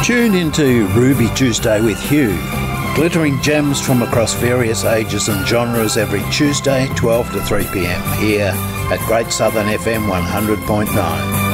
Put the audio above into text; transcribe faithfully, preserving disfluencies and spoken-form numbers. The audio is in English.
Tune into Ruby Tuesday with Hugh. Glittering gems from across various ages and genres every Tuesday, twelve to three p m here at Great Southern F M one hundred point nine.